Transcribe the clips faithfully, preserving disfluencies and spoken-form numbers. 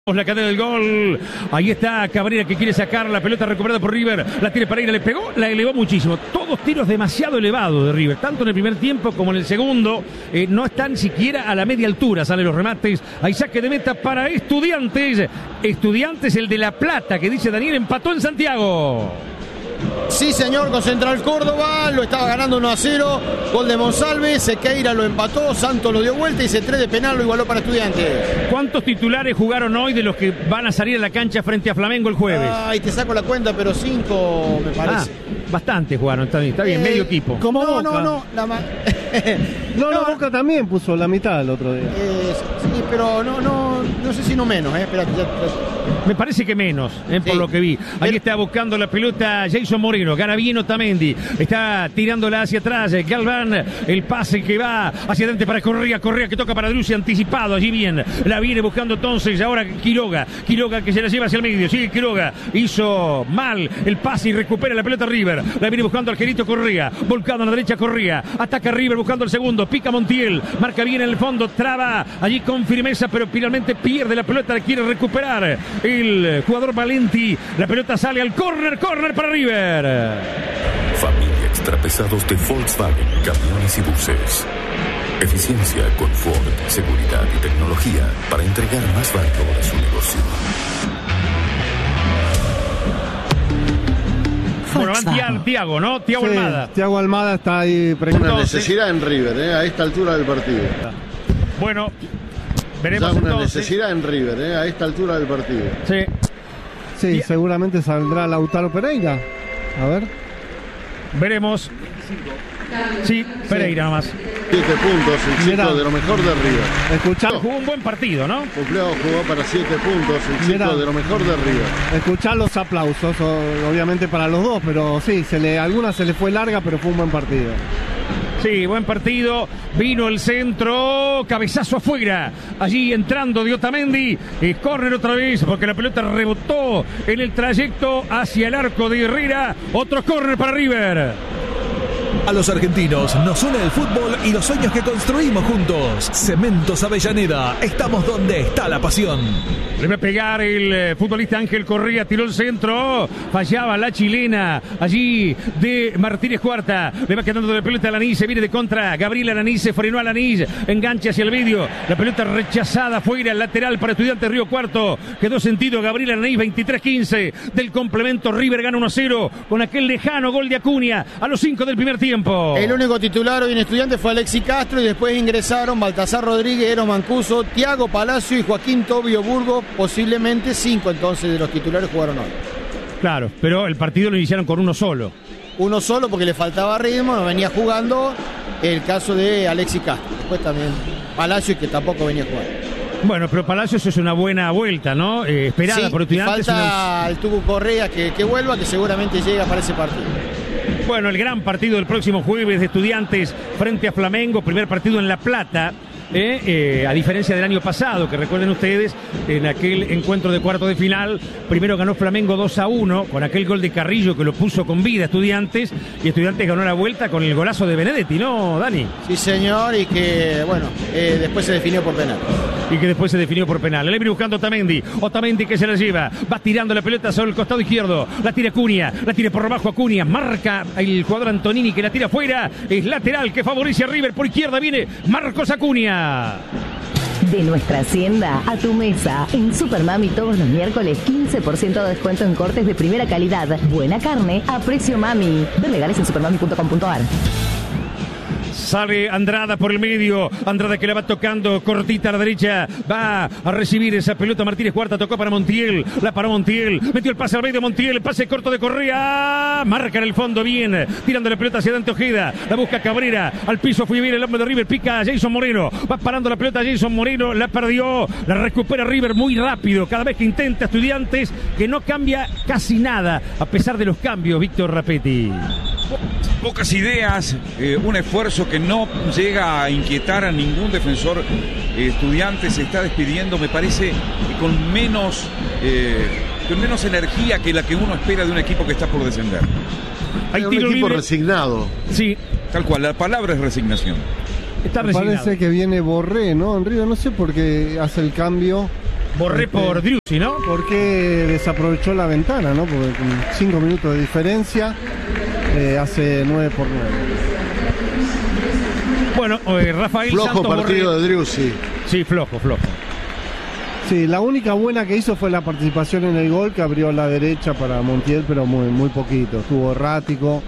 La cadena del gol, ahí está Cabrera que quiere sacar la pelota recuperada por River, la tiene Pereira, le pegó, la elevó muchísimo, todos tiros demasiado elevados de River, tanto en el primer tiempo como en el segundo, eh, no están siquiera a la media altura, salen los remates, hay saque de meta para Estudiantes, Estudiantes el de La Plata, que dice Daniel, empató en Santiago. Sí, señor, con Central Córdoba, lo estaba ganando uno a cero, gol de Monsalve, Sequeira lo empató, Santos lo dio vuelta y C tres de penal lo igualó para Estudiantes. ¿Cuántos titulares jugaron hoy de los que van a salir a la cancha frente a Flamengo el jueves? Ay, te saco la cuenta, pero cinco me parece. Ah, bastante jugaron, está bien, está bien, eh, medio equipo. Como no, Boca. no, no, la ma... no, no, no, Boca también puso la mitad el otro día. Eh, sí, pero no, no, no sé si no menos, eh, espérate, ya, ya. Me parece que menos, eh, por sí. lo que vi. Ahí pero... está buscando la pelota Jason Moreno, gana bien Otamendi, está tirándola hacia atrás, Galván, el pase que va hacia adelante para Correa, Correa que toca para Drusi, anticipado, allí bien, la viene buscando entonces, ahora Quiroga, Quiroga que se la lleva hacia el medio, sigue Quiroga, hizo mal el pase y recupera la pelota River, la viene buscando Argerito Correa, volcado a la derecha Correa, ataca River buscando el segundo, pica Montiel, marca bien en el fondo, traba allí con firmeza, pero finalmente pierde la pelota, la quiere recuperar el jugador Valenti, la pelota sale al córner, córner para River. Familia Extrapesados de Volkswagen, camiones y buses. Eficiencia, confort, seguridad y tecnología para entregar más valor a su negocio. Bueno, van Thiago, ¿no? Thiago sí, Almada. Thiago Almada está ahí. Una necesidad en River, ¿eh? A esta altura del partido. Bueno, veremos ya una entonces. necesidad en River, ¿eh? A esta altura del partido. Sí. Sí, y... seguramente saldrá Lautaro Pereira. A ver. Veremos. Sí, Pereira sí. nomás. Siete puntos, el Mirá. ciclo de lo mejor de River. Escuchá. Jugó un buen partido, ¿no? Cumpleo jugó para siete puntos, el ciclo Mirá. de lo mejor de River. Escuchá los aplausos, obviamente para los dos, pero sí, se le, alguna se le fue larga, pero fue un buen partido. Sí, buen partido, vino el centro, cabezazo afuera, allí entrando de Otamendi, y córner otra vez, porque la pelota rebotó en el trayecto hacia el arco de Herrera, otro córner para River. A los argentinos nos une el fútbol y los sueños que construimos juntos. Cementos Avellaneda, estamos donde está la pasión. Le va a pegar el eh, futbolista Ángel Correa, tiró el centro, fallaba la chilena, allí de Martínez Cuarta, le va quedando de pelota a Lanís, se viene de contra, Gabriel Alanís, se frenó a Lanís, engancha hacia el medio, la pelota rechazada, fuera, lateral para Estudiantes Río Cuarto, quedó sentido Gabriel Alanís, veintitrés quince del complemento, River gana uno a cero, con aquel lejano gol de Acuña, a los cinco del primer tiempo. El único titular hoy en Estudiantes fue Alexis Castro y después ingresaron Baltasar Rodríguez, Eros Mancuso, Thiago Palacio y Joaquín Tobio Burgo, posiblemente cinco entonces de los titulares jugaron hoy. Claro, pero el partido lo iniciaron con uno solo. Uno solo porque le faltaba ritmo, no venía jugando, el caso de Alexis Castro. Después también Palacio que tampoco venía jugando. Bueno, pero Palacios es una buena vuelta, ¿no? Eh, esperada sí, por Estudiantes. Falta una... el Tucu Correa que, que vuelva, que seguramente llega para ese partido. Bueno, el gran partido del próximo jueves de Estudiantes frente a Flamengo, primer partido en La Plata. Eh, eh, a diferencia del año pasado, que recuerden ustedes, en aquel encuentro de cuarto de final, primero ganó Flamengo dos a uno, con aquel gol de Carrillo que lo puso con vida a Estudiantes, y Estudiantes ganó la vuelta con el golazo de Benedetti, ¿no, Dani? Sí, señor, y que, bueno, eh, después se definió por penal. Y que después se definió por penal. Le viene buscando Otamendi, Otamendi que se la lleva, va tirando la pelota sobre el costado izquierdo, la tira Acuña, la tira por abajo Acuña, marca el jugador Antonini que la tira afuera, es lateral que favorece a River, por izquierda viene Marcos Acuña. De nuestra hacienda a tu mesa. En Supermami todos los miércoles quince por ciento de descuento en cortes de primera calidad. Buena carne a precio mami. Ver legales en supermami punto com punto ar. Sale Andrada por el medio, Andrada que la va tocando cortita a la derecha, va a recibir esa pelota Martínez Cuarta, tocó para Montiel, la paró Montiel, metió el pase al medio Montiel, el pase corto de Correa, marca en el fondo bien, tirando la pelota hacia Dante Ojeda, la busca Cabrera, al piso fue bien el hombre de River, pica a Jason Moreno, va parando la pelota Jason Moreno, la perdió, la recupera River muy rápido, cada vez que intenta Estudiantes, que no cambia casi nada, a pesar de los cambios, Víctor Rapetti. Pocas ideas, eh, un esfuerzo que no llega a inquietar a ningún defensor. eh, Estudiantes se está despidiendo, me parece, con menos eh, con menos energía que la que uno espera de un equipo que está por descender. Hay un equipo libre. Resignado. Sí, tal cual, la palabra es resignación. Está me resignado. Parece que viene Borré, ¿no? En River, no sé por qué hace el cambio Borré Este, por Driussi, ¿no? Porque desaprovechó la ventana, ¿no? Porque con cinco minutos de diferencia eh, hace nueve por nueve. Bueno, eh, Rafael Flojo Santos partido Borré. de Driussi. Sí, flojo, flojo. Sí, la única buena que hizo fue la participación en el gol, que abrió la derecha para Montiel, pero muy, muy poquito. Estuvo errático,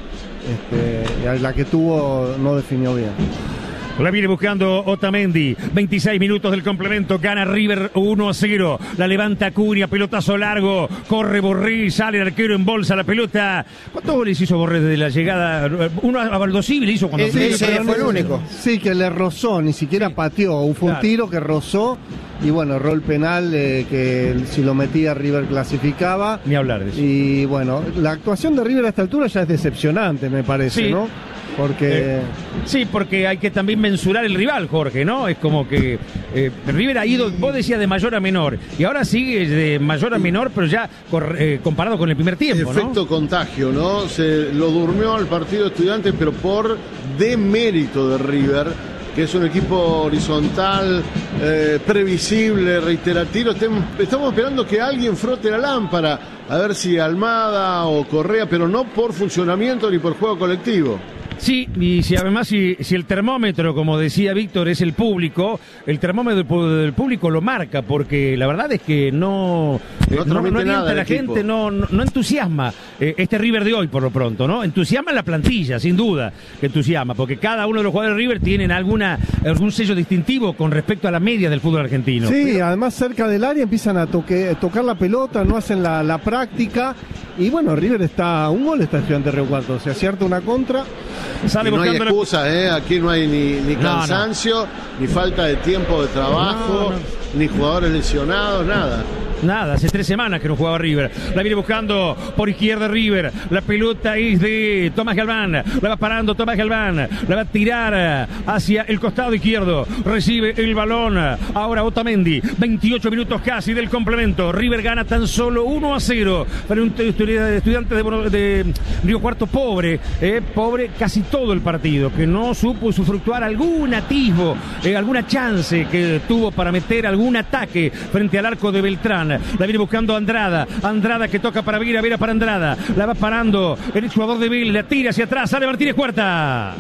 este, la que tuvo no definió bien. La viene buscando Otamendi. veintiséis minutos del complemento. Gana River uno a cero. La levanta Cunha. Pelotazo largo. Corre Borré. Sale el arquero en bolsa la pelota. ¿Cuántos goles hizo Borré desde la llegada? Uno a Baldosivil hizo cuando... Sí, sí, fue el único. Sí, que le rozó, ni siquiera pateó. Fue un Claro. tiro que rozó. Y bueno, erró el penal eh, que si lo metía River clasificaba. Ni hablar de eso. Y bueno, la actuación de River a esta altura ya es decepcionante, me parece, Sí. ¿no? Porque... Eh, sí, porque hay que también mensurar el rival, Jorge, ¿no? Es como que eh, River ha ido, vos decías, de mayor a menor, y ahora sigue de mayor a menor, pero ya cor, eh, comparado con el primer tiempo, Efecto ¿no? contagio, ¿no? Se lo durmió al partido de Estudiantes, pero por demérito de River, que es un equipo horizontal, eh, previsible, reiterativo. Estem- Estamos esperando que alguien frote la lámpara, a ver si Almada o Correa, pero no por funcionamiento ni por juego colectivo. Sí, y si además si, si el termómetro, como decía Víctor, es el público, el termómetro del pu- del público lo marca, porque la verdad es que no No eh, no, transmite no alienta nada a la el equipo. gente, no, no, no entusiasma eh, este River de hoy por lo pronto, ¿no? Entusiasma la plantilla, sin duda, que entusiasma, porque cada uno de los jugadores de River tienen alguna algún sello distintivo con respecto a la media del fútbol argentino. Sí, además cerca del área empiezan a toque, tocar la pelota, no hacen la, la práctica. Y bueno, River está, un gol está Estudiante Río Cuarto, se acierta una contra. Sale Y no hay buscando la- excusa, ¿eh? Aquí no hay ni, ni No, cansancio, ni falta de tiempo de trabajo, No, ni jugadores lesionados, nada. Nada, hace tres semanas que no jugaba River. La viene buscando por izquierda River. La pelota es de Tomás Galván. La va parando Tomás Galván. La va a tirar hacia el costado izquierdo. Recibe el balón. Ahora Otamendi. veintiocho minutos casi del complemento. River gana tan solo uno a cero. Para un estudiante de, de Río Cuarto pobre. Eh, pobre casi todo el partido. Que no supo usufructuar algún atisbo, eh, alguna chance que tuvo para meter algún ataque frente al arco de Beltrán. La viene buscando Andrada. Andrada que toca para Vera, Vera para Andrada. La va parando el jugador de Vélez. La tira hacia atrás. Sale Martínez Cuarta.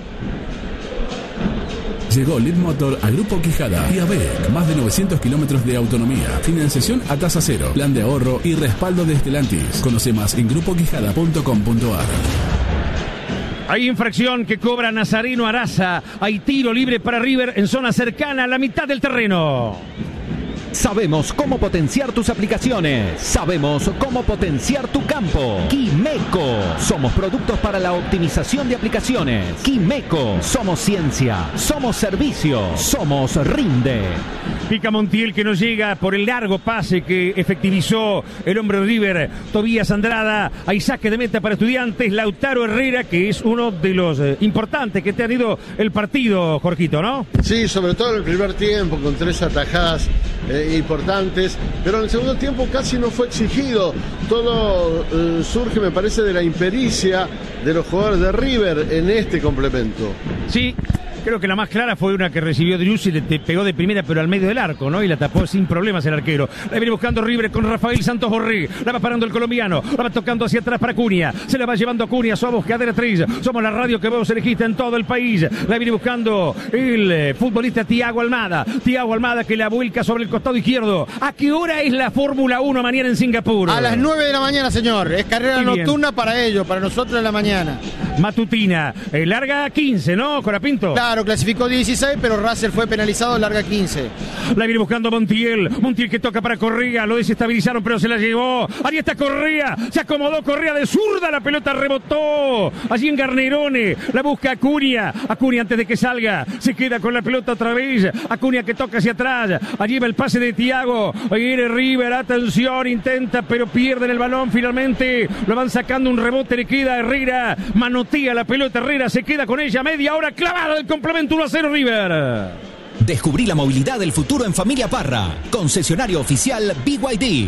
Llegó Lead Motor a Grupo Quijada y a B E C, más de novecientos kilómetros de autonomía, financiación a tasa cero, plan de ahorro y respaldo de Stellantis. Conoce más en grupo quijada punto com punto a r. Hay infracción que cobra Nazareno Araza. Hay tiro libre para River en zona cercana a la mitad del terreno. Sabemos cómo potenciar tus aplicaciones. Sabemos cómo potenciar tu campo. Quimeco. Somos productos para la optimización de aplicaciones. Quimeco. Somos ciencia. Somos servicio. Somos Rinde. Pica Montiel que no llega por el largo pase que efectivizó el hombre de River, Tobías Andrada. Hay saque de meta para Estudiantes. Lautaro Herrera, que es uno de los eh, importantes que te ha ido el partido, Jorgito, ¿no? Sí, sobre todo en el primer tiempo, con tres atajadas eh, importantes, pero en el segundo tiempo casi no fue exigido. Todo eh, surge, me parece, de la impericia de los jugadores de River en este complemento. Sí. Creo que la más clara fue una que recibió Driussi, le te pegó de primera pero al medio del arco, ¿no? Y la tapó sin problemas el arquero. La viene buscando River con Rafael Santos Borré. La va parando el colombiano. La va tocando hacia atrás para Cunha. Se la va llevando a Cunha. Somos Cadena tres. Somos la radio que vos elegiste en todo el país. La viene buscando el eh, futbolista Thiago Almada. Thiago Almada que la vuelca sobre el costado izquierdo. ¿A qué hora es la Fórmula uno mañana en Singapur? A las nueve de la mañana, señor. Es carrera Muy bien. nocturna para ellos, para nosotros en la mañana. Matutina. Eh, larga quince, ¿no, Corapinto? Claro, clasificó dieciséis, pero Russell fue penalizado, larga quince. La viene buscando Montiel. Montiel que toca para Correa. Lo desestabilizaron, pero se la llevó. Ahí está Correa. Se acomodó Correa de zurda. La pelota rebotó. Allí en Garnerone. La busca Acuña. Acuña antes de que salga. Se queda con la pelota otra vez. Acuña que toca hacia atrás. Allí va el pase de Thiago. Ahí viene River. Atención. Intenta, pero pierden el balón finalmente. Lo van sacando un rebote. Le queda a Herrera. Manotea la pelota. Herrera se queda con ella. Media hora clavada del complemento. uno a cero River. Descubrí la movilidad del futuro en Familia Parra. Concesionario oficial B Y D.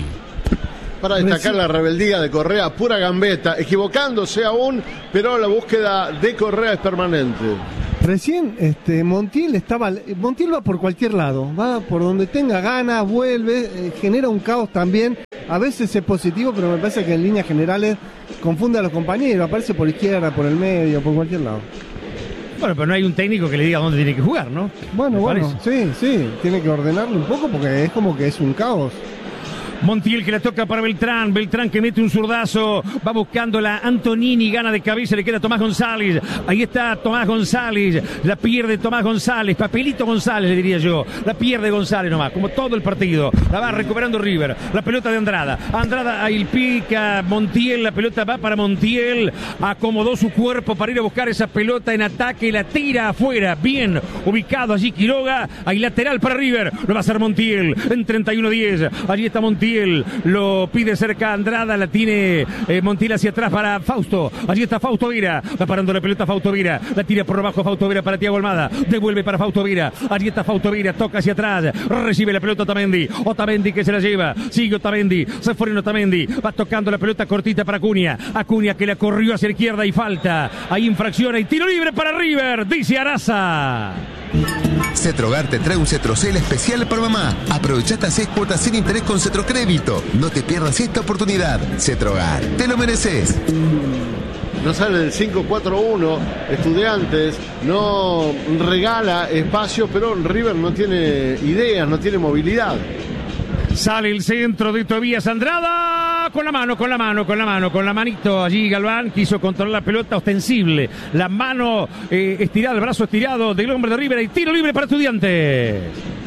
Para destacar la rebeldía de Correa, pura gambeta, equivocándose aún, pero la búsqueda de Correa es permanente. Recién este, Montiel estaba. Montiel va por cualquier lado, va por donde tenga ganas, vuelve, eh, genera un caos también. A veces es positivo, pero me parece que en líneas generales confunde a los compañeros, aparece por izquierda, por el medio, por cualquier lado. Bueno, pero no hay un técnico que le diga dónde tiene que jugar, ¿no? Bueno, bueno, sí, sí, tiene que ordenarlo un poco porque es como que es un caos. Montiel que la toca para Beltrán, Beltrán que mete un zurdazo, va buscando la Antonini, gana de cabeza, le queda Tomás González, ahí está Tomás González, la pierde Tomás González, Papelito González le diría yo, la pierde González nomás, como todo el partido, la va recuperando River, la pelota de Andrada, Andrada ahí pica, Montiel, la pelota va para Montiel, acomodó su cuerpo para ir a buscar esa pelota en ataque, la tira afuera, bien ubicado allí Quiroga, ahí lateral para River, lo va a hacer Montiel, en treinta y uno diez, allí está Montiel, lo pide cerca Andrada, la tiene eh, Montiel hacia atrás para Fausto, allí está Fausto Vera, va parando la pelota Fausto Vera, la tira por abajo Fausto Vera para Thiago Almada, devuelve para Fausto Vera, allí está Fausto Vera, toca hacia atrás, recibe la pelota Otamendi, Otamendi que se la lleva, sigue Otamendi, se fue en Otamendi, va tocando la pelota cortita para Acuña, Acuña que la corrió hacia la izquierda y falta, hay infracción, hay tiro libre para River, dice Araza. Cetrogar te trae un Cetrocel especial para mamá. Aprovecha estas seis cuotas sin interés con Cetrocrédito. No te pierdas esta oportunidad. Cetrogar, te lo mereces. No sale del cinco cuatro uno, Estudiantes no regala espacio, pero River no tiene ideas, no tiene movilidad. Sale el centro de Tobías Andrada, con la mano, con la mano, con la mano, con la manito allí Galván, quiso controlar la pelota ostensible, la mano eh, estirada, el brazo estirado del hombre de River y tiro libre para Estudiantes.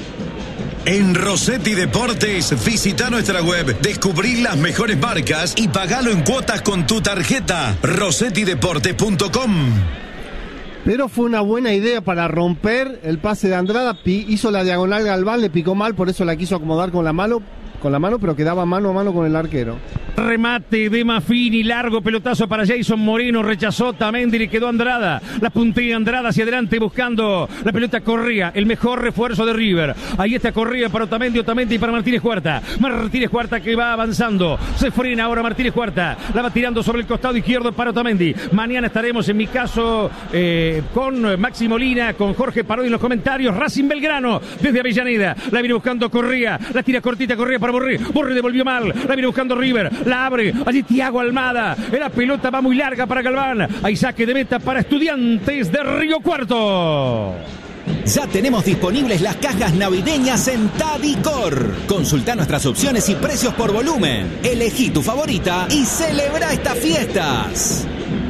En Rossetti Deportes, visita nuestra web, descubrí las mejores marcas y pagalo en cuotas con tu tarjeta, rossetti deportes punto com. Pero fue una buena idea para romper el pase de Andrada, hizo la diagonal Galván, le picó mal, por eso la quiso acomodar con la mano, con la mano, pero quedaba mano a mano con el arquero. Remate de Maffini, largo pelotazo para Jason Moreno, rechazó Otamendi, le quedó Andrada, la puntilla Andrada hacia adelante buscando la pelota Correa, el mejor refuerzo de River, ahí está Correa para Otamendi, Otamendi para Martínez Cuarta, Martínez Cuarta que va avanzando, se frena ahora Martínez Cuarta, la va tirando sobre el costado izquierdo para Otamendi, mañana estaremos en mi caso eh, con Maxi Molina, con Jorge Parodi en los comentarios, Racing Belgrano desde Avellaneda, la viene buscando Correa, la tira cortita Correa para Borré, Borré devolvió mal, la viene buscando River, la abre, allí Thiago Almada, la pelota va muy larga para Galván, hay saque de meta para Estudiantes de Río Cuarto. Ya tenemos disponibles las cajas navideñas en Tadicor. Consulta nuestras opciones y precios por volumen. Elegí tu favorita y celebra estas fiestas.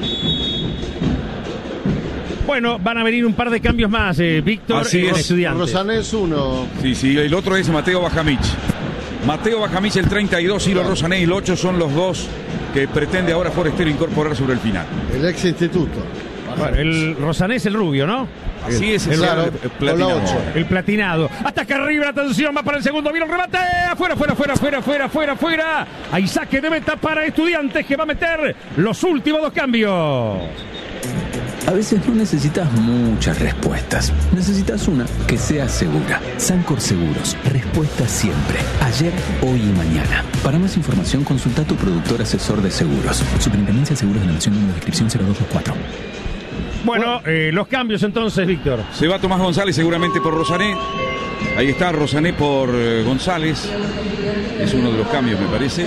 Bueno, van a venir un par de cambios más, eh, Víctor. Así es. Estudiantes. Rosanés uno. Sí, sí, el otro es Mateo Bajamich. Mateo Bajamich el treinta y dos y los Rosanés el ocho son los dos que pretende ahora Forestero incorporar sobre el final. El ex instituto. Bueno, el Rosanés el rubio, ¿no? Así es, el, claro, el, el platinado. El platinado. Hasta acá arriba, atención, va para el segundo, viene el remate. Afuera, afuera, afuera, afuera, afuera, afuera, afuera. Hay saque de meta para Estudiantes que va a meter los últimos dos cambios. A veces no necesitas muchas respuestas. Necesitas una que sea segura. Sancor Seguros. Respuesta siempre. Ayer, hoy y mañana. Para más información, consulta a tu productor asesor de seguros. Superintendencia de Seguros de la Nación, número de inscripción cero dos dos cuatro. Bueno, eh, los cambios entonces, Víctor. Se va Tomás González seguramente por Rosané. Ahí está Rosané por eh, González. Es uno de los cambios, me parece.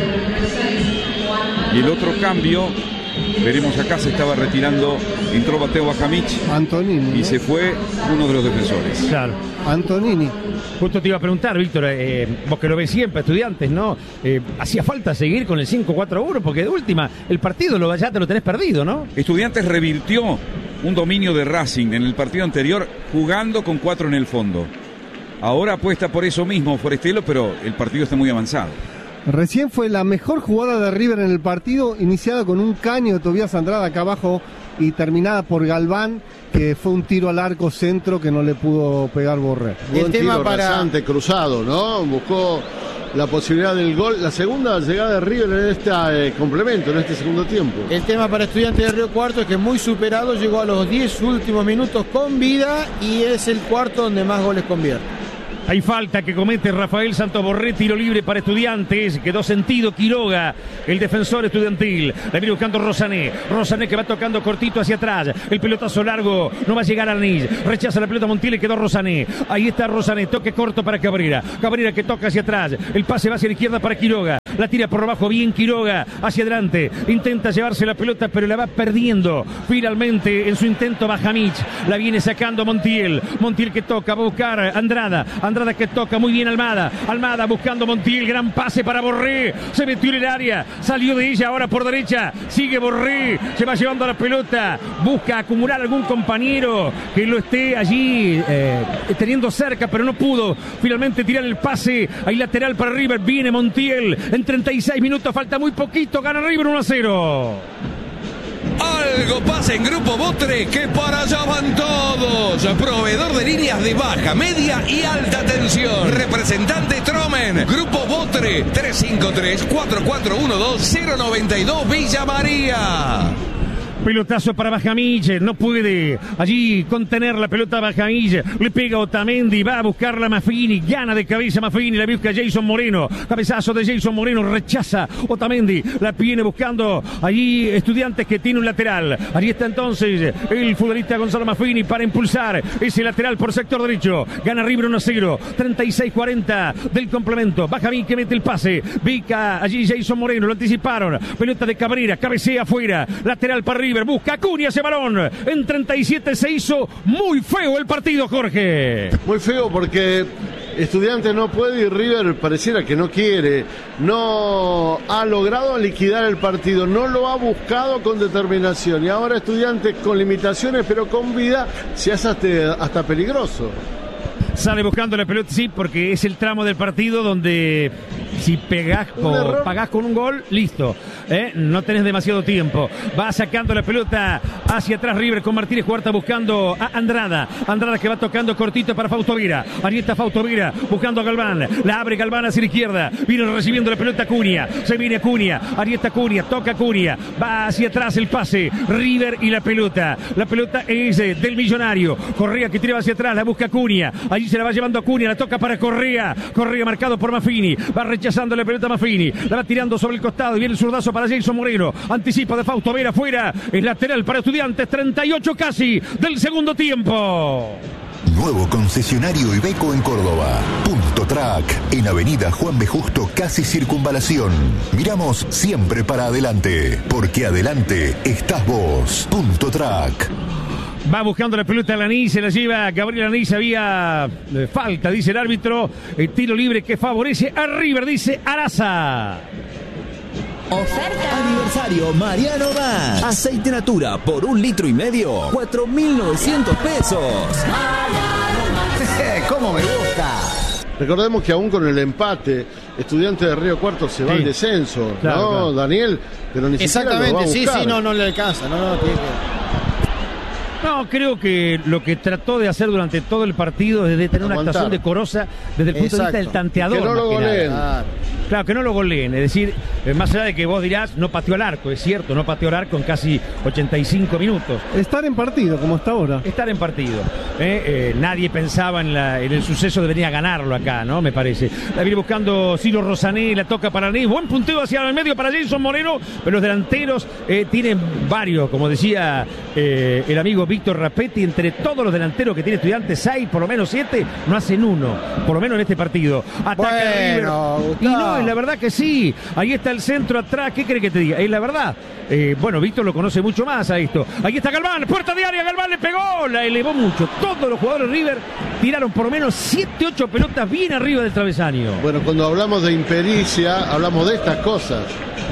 Y el otro cambio, veremos acá, se estaba retirando, entró Mateo Bajamich. Antonini. Y ¿no? se fue uno de los defensores. Claro. Antonini. Justo te iba a preguntar, Víctor, eh, vos que lo ves siempre, Estudiantes, ¿no? Eh, ¿Hacía falta seguir con el cinco cuatro uno? Porque de última, el partido lo, ya te lo tenés perdido, ¿no? Estudiantes revirtió un dominio de Racing en el partido anterior jugando con cuatro en el fondo. Ahora apuesta por eso mismo Forestelo, pero el partido está muy avanzado. Recién fue la mejor jugada de River en el partido, iniciada con un caño de Tobías Andrada acá abajo y terminada por Galván, que fue un tiro al arco centro que no le pudo pegar Borré. El Buen tema tiro para rasante, cruzado, ¿no? Buscó la posibilidad del gol. La segunda llegada de River en este eh, complemento, en este segundo tiempo. El tema para Estudiantes de Río Cuarto es que muy superado, llegó a los diez últimos minutos con vida y es el cuarto donde más goles convierte. Hay falta que comete Rafael Santos Borré, tiro libre para Estudiantes, quedó sentido Quiroga, el defensor estudiantil. La viene buscando Rosané, Rosané que va tocando cortito hacia atrás, el pelotazo largo, no va a llegar a Anís, rechaza la pelota Montiel y quedó Rosané. Ahí está Rosané, toque corto para Cabrera, Cabrera que toca hacia atrás, el pase va hacia la izquierda para Quiroga, la tira por abajo bien Quiroga, hacia adelante, intenta llevarse la pelota pero la va perdiendo. Finalmente en su intento Bajamich, la viene sacando Montiel, Montiel que toca, va a buscar Andrada, Andrada que toca muy bien Almada, Almada buscando Montiel, gran pase para Borré, se metió en el área, salió de ella ahora por derecha, sigue Borré, se va llevando la pelota, busca acumular algún compañero que lo esté allí eh, teniendo cerca, pero no pudo finalmente tirar el pase, ahí lateral para River, viene Montiel, en treinta y seis minutos falta muy poquito, gana River uno a cero. Algo pasa en Grupo Botre, que para allá van todos. Proveedor de líneas de baja, media y alta tensión. Representante Tromen. Grupo Botre, tres cinco tres, cuatro cuatro uno dos, cero nueve dos Villa María. Pelotazo para Bajamich, no puede allí contener la pelota Bajamich, le pega Otamendi, va a buscarla Maffini, gana de cabeza Maffini, la busca Jason Moreno, cabezazo de Jason Moreno, rechaza Otamendi, la viene buscando allí Estudiantes que tiene un lateral, allí está entonces el futbolista Gonzalo Maffini para impulsar ese lateral por sector derecho, gana River uno a cero, treinta y seis cuarenta del complemento, Bajamich que mete el pase, pica allí Jason Moreno, lo anticiparon, pelota de Cabrera, cabecea afuera, lateral para River, busca Acuña ese balón. En treinta y siete se hizo muy feo el partido, Jorge. Muy feo porque Estudiantes no puede y River pareciera que no quiere. No ha logrado liquidar el partido, no lo ha buscado con determinación. Y ahora Estudiantes con limitaciones pero con vida se hace hasta, hasta peligroso. Sale buscando la pelota, sí, porque es el tramo del partido donde si pegás o pagás con un gol, listo, ¿eh? No tenés demasiado tiempo. Va sacando la pelota hacia atrás River con Martínez Cuarta buscando a Andrada. Andrada que va tocando cortito para Fausto Vera. Ahí está Fausto Vera buscando a Galván. La abre Galván hacia la izquierda. Viene recibiendo la pelota Acuña. Se viene Acuña. Ahí está Acuña. Toca Acuña. Va hacia atrás el pase. River y la pelota. La pelota es del Millonario. Correa que tira hacia atrás. La busca Acuña. Allí se la va llevando Acuña. La toca para Correa. Correa marcado por Maffini. Va rechazando la pelota Maffini. La va tirando sobre el costado. Y viene el zurdazo para Jason Moreno. Anticipa de Fausto Vera afuera. Es lateral para Estudiantes. treinta y ocho casi del segundo tiempo. Nuevo concesionario Iveco en Córdoba. Punto Track, en Avenida Juan B. Justo, casi Circunvalación. Miramos siempre para adelante, porque adelante estás vos. Punto Track. Va buscando la pelota a Lanís, se la lleva Gabriel Lanís, había eh, falta, dice el árbitro. El tiro libre que favorece a River, dice Araza. Oferta. Aniversario Mariano Más. Aceite Natura por un litro y medio. cuatro mil novecientos pesos. ¿Cómo me gusta? Recordemos que aún con el empate, Estudiantes de Río Cuarto se va sí. al descenso, claro, ¿no, claro. Daniel? Pero ni Exactamente, siquiera lo va a buscar. sí, sí, no, no le alcanza, no, no, tiene que... No, creo que lo que trató de hacer durante todo el partido es de tener Aguantar. una actuación decorosa desde el punto Exacto. de vista del tanteador. Que no lo goleen. Claro, que no lo goleen. Es decir, eh, más allá de que vos dirás, no pateó al arco, es cierto, no pateó al arco en casi ochenta y cinco minutos. Estar en partido, como está ahora. Estar en partido. Eh, eh, nadie pensaba en, la, en el suceso de venir a ganarlo acá, ¿no? Me parece. La viene buscando Ciro Rosané, la toca para Anís. Buen punteo hacia el medio para Jason Moreno, pero los delanteros eh, tienen varios, como decía eh, el amigo Víctor Rapetti, entre todos los delanteros que tiene Estudiantes, seis, por lo menos siete, no hacen uno, por lo menos en este partido. Ataca bueno, River. Y no, es la verdad que sí. Ahí está el centro atrás. ¿Qué cree que te diga? Es la verdad. Eh, bueno, Víctor lo conoce mucho más a esto. Ahí está Galván, puerta de área, Galván le pegó, la elevó mucho. Todos los jugadores de River tiraron por lo menos siete, ocho pelotas bien arriba del travesaño. Bueno, cuando hablamos de impericia, hablamos de estas cosas.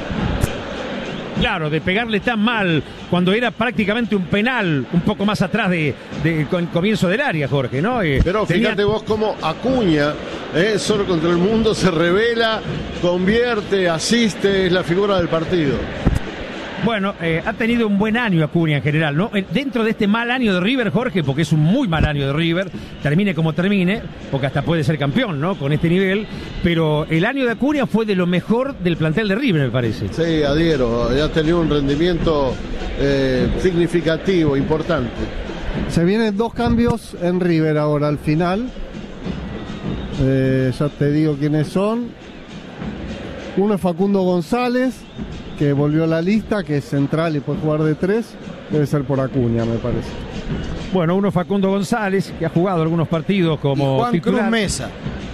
Claro, de pegarle tan mal cuando era prácticamente un penal un poco más atrás de, de, de comienzo del área, Jorge, ¿no? Eh, Pero fíjate tenía... vos cómo Acuña, eh, solo contra el mundo, se revela, convierte, asiste, es la figura del partido. Bueno, eh, ha tenido un buen año Acuña en general, ¿no? Dentro de este mal año de River, Jorge, porque es un muy mal año de River, termine como termine, porque hasta puede ser campeón, ¿no? Con este nivel, pero el año de Acuña fue de lo mejor del plantel de River, me parece. Sí, adhiero, ha tenido un rendimiento eh, significativo, importante. Se vienen dos cambios en River ahora, al final. Eh, ya te digo quiénes son. Uno es Facundo González, que volvió a la lista, que es central y puede jugar de tres. Debe ser por Acuña, me parece. Bueno, uno Facundo González, que ha jugado algunos partidos como y Juan titular. Cruz Mesa.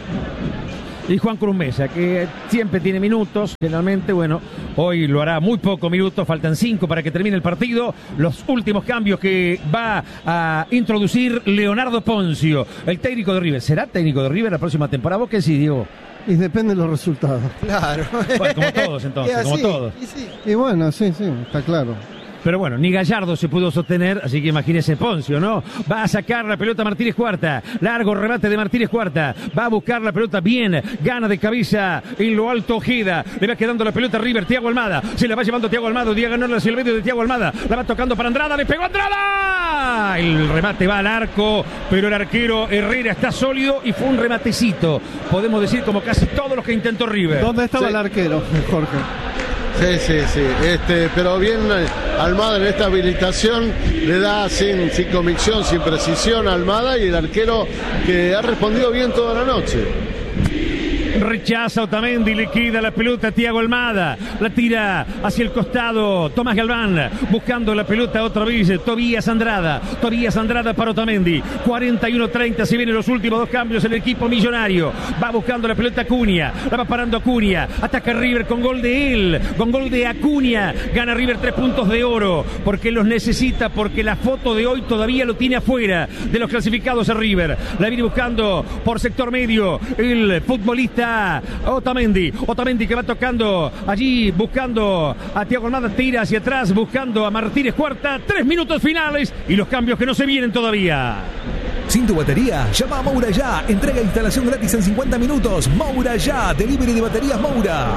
Y Juan Cruz Mesa, que siempre tiene minutos, generalmente, bueno, hoy lo hará muy pocos minutos, faltan cinco para que termine el partido. Los últimos cambios que va a introducir Leonardo Poncio, el técnico de River. ¿Será técnico de River la próxima temporada? ¿Vos qué decís, Diego? Y depende de los resultados. Claro. Bueno, como todos entonces, como todos. Y, sí. y bueno, sí, sí, está claro. Pero bueno, ni Gallardo se pudo sostener, así que imagínese Poncio, ¿no? Va a sacar la pelota Martínez Cuarta. Largo remate de Martínez Cuarta. Va a buscar la pelota bien. Gana de cabeza en lo alto Ojeda. Le va quedando la pelota a River. Thiago Almada. Se la va llevando Thiago Almada. Diagonal hacia el medio de Thiago Almada. La va tocando para Andrada. Le pegó Andrada. El remate va al arco, pero el arquero Herrera está sólido y fue un rematecito. Podemos decir como casi todos los que intentó River. ¿Dónde estaba Sí. el arquero, Jorge? Sí, sí, sí. Este, pero bien Almada en esta habilitación le da sin, sin convicción, sin precisión a Almada, y el arquero que ha respondido bien toda la noche. Rechaza Otamendi, le queda la pelota a Thiago Almada, la tira hacia el costado Tomás Galván, buscando la pelota otra vez Tobías Andrada, Tobías Andrada para Otamendi, cuarenta y uno treinta, se vienen los últimos dos cambios en el equipo millonario, va buscando la pelota Acuña, la va parando Acuña, ataca River con gol de él, con gol de Acuña, gana River tres puntos de oro, porque los necesita, porque la foto de hoy todavía lo tiene afuera de los clasificados a River, la viene buscando por sector medio el futbolista Otamendi, Otamendi que va tocando allí, buscando a Thiago Almada, tira hacia atrás, buscando a Martínez Cuarta, tres minutos finales y los cambios que no se vienen todavía. Sin tu batería, llama a Moura ya. Entrega e instalación gratis en cincuenta minutos. Moura ya, delivery de baterías Moura.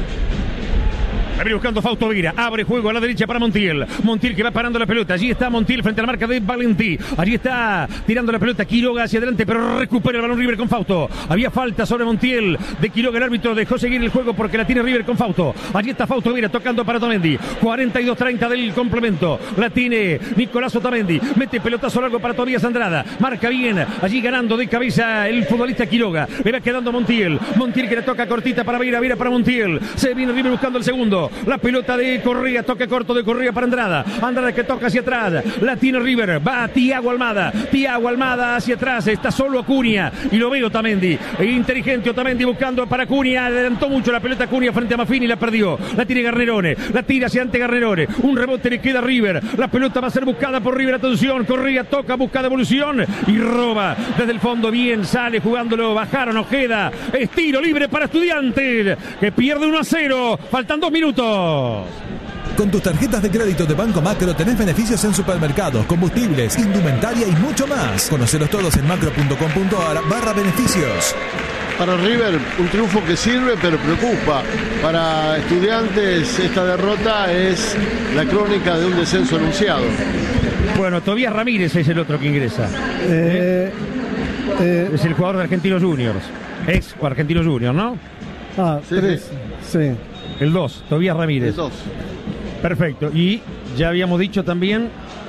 La viene buscando Fausto Vera, abre juego a la derecha para Montiel. Montiel que va parando la pelota. Allí está Montiel frente a la marca de Valentí. Allí está tirando la pelota Quiroga hacia adelante, pero recupera el balón River con Fausto. Había falta sobre Montiel de Quiroga. El árbitro dejó seguir el juego porque la tiene River con Fausto. Allí está Fausto Vera tocando para Otamendi. cuarenta y dos treinta del complemento. La tiene Nicolás Otamendi. Mete pelotazo largo para Tobías Andrada. Marca bien. Allí ganando de cabeza el futbolista Quiroga. Le va quedando Montiel. Montiel que le toca cortita para Vera. Vera para Montiel. Se viene River buscando el segundo. La pelota de Correa, toque corto de Correa para Andrada. Andrada que toca hacia atrás. La tiene River. Va Thiago Almada. Thiago Almada hacia atrás. Está solo Acuña. Y lo ve Otamendi. Inteligente Otamendi buscando para Acuña. Adelantó mucho la pelota Acuña frente a Maffini. La perdió. La tiene Garnerone. La tira hacia ante Garnerone. Un rebote le queda a River. La pelota va a ser buscada por River. Atención. Correa toca, busca devolución. Y roba. Desde el fondo bien. Sale jugándolo. Bajaron Ojeda. Estilo libre para Estudiantes. Que pierde uno a cero. Faltan dos minutos. Con tus tarjetas de crédito de Banco Macro tenés beneficios en supermercados, combustibles, indumentaria y mucho más. Conocelos todos en macro.com.ar barra beneficios. Para River, un triunfo que sirve pero preocupa. Para Estudiantes, esta derrota es la crónica de un descenso anunciado. Bueno, Tobías Ramírez es el otro que ingresa. Eh, eh, es el jugador de Argentinos Juniors. Ex Argentinos Juniors, ¿no? Ah, Sí, tres. Sí. El dos, Tobías Ramírez. El dos. Perfecto. Y ya habíamos dicho también.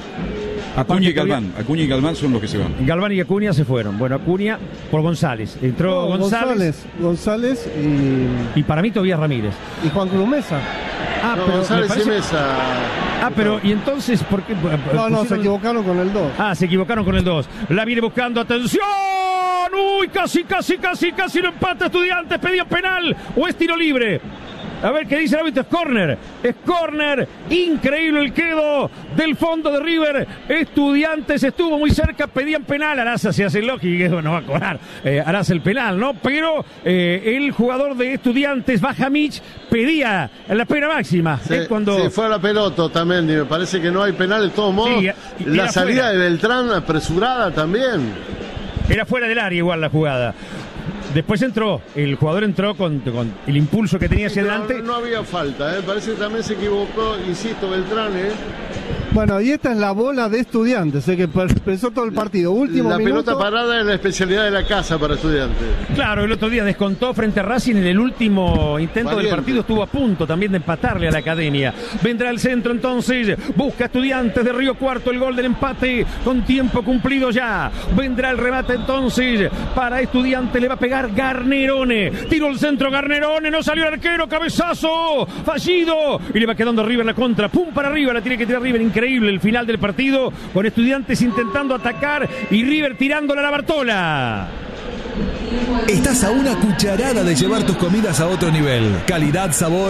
Acuña y Galván. Acuña y Galván son los que se van. Galván y Acuña se fueron. Bueno, Acuña por González. Entró No, González. González. González y, Y para mí Tobías Ramírez. y Juan Cruz Mesa. Ah, No, pero González me parece- y Mesa. Ah, pero y entonces, ¿por qué? No, no, se equivocaron con el dos. Ah, se equivocaron con el dos. La viene buscando, atención. Uy, casi, casi, casi, casi lo empata Estudiantes. Pedía penal o es tiro libre. A ver qué dice el árbitro, es córner. Es córner. Increíble el quedo del fondo de River. Estudiantes estuvo muy cerca, pedían penal. Araza se hace lógico y eso no va a cobrar. Eh, Araza el penal, ¿no? Pero eh, el jugador de Estudiantes, Bajamich, pedía la pena máxima. Sí, es cuando... sí, fue a la pelota también. Me parece que no hay penal de todos modos. Sí, y- y la era salida fuera. de Beltrán apresurada también. Era fuera del área igual la jugada. Después entró, el jugador entró con, con el impulso que tenía hacia Pero adelante. No había falta, ¿eh? Parece que también se equivocó, insisto, Beltrán, ¿eh? Bueno, y esta es la bola de Estudiantes, sé que empezó todo el partido. Último la minuto. pelota parada es la especialidad de la casa para Estudiantes. Claro, el otro día descontó frente a Racing en el último intento Valiente. del partido. Estuvo a punto también de empatarle a la Academia. Vendrá el centro entonces. Busca Estudiantes de Río Cuarto el gol del empate con tiempo cumplido ya. Vendrá el remate entonces para Estudiantes. Le va a pegar Garnerone. Tiró el centro Garnerone. No salió el arquero. Cabezazo. Fallido. Y le va quedando River la contra. Pum para arriba. La tiene que tirar River. Increíble. Increíble el final del partido, con Estudiantes intentando atacar y River tirándola a la Bartola. Estás a una cucharada de llevar tus comidas a otro nivel. Calidad, sabor